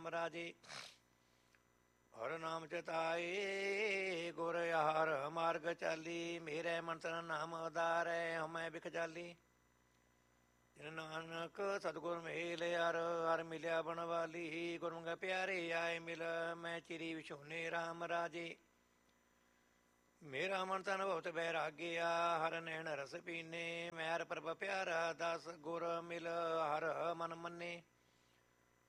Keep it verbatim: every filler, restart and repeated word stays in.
ਰਾਮ ਰਾਜੇ। ਹਰ ਨਾਮ ਚਿਤਾਏ ਗੁਰ ਹਰ ਮਾਰਗ ਚਾਲੀ, ਮੇਰੇ ਮਨ ਤਨ ਨਾਮ ਉਦਾਰੈ ਹਮੈ ਬਿਖ ਜਾਲੀ। ਜਿਨ ਨਾਨਕ ਸਤਿਗੁਰ ਮੇਲ ਹਰ ਹਰ ਮਿਲਿਆ ਬਣਵਾਲੀ, ਗੁਰਮੁਖ ਪਿਆਰੇ ਆਏ ਮਿਲ ਮੈਂ ਚਿਰੀ ਵਿਛੋਨੇ ਰਾਮ ਰਾਜੇ। ਮੇਰਾ ਮਨ ਤਨ ਬਹੁਤ ਬੈਰਾਗਿਆ ਹਰ ਨੈਣ ਰਸ ਪੀਨੇ, ਮੈਂ ਹਰ ਪ੍ਰਭ ਪਿਆਰਾ ਦਾਸ ਗੁਰ ਮਿਲ ਹਰ ਮਨ ਮੰਨੇ।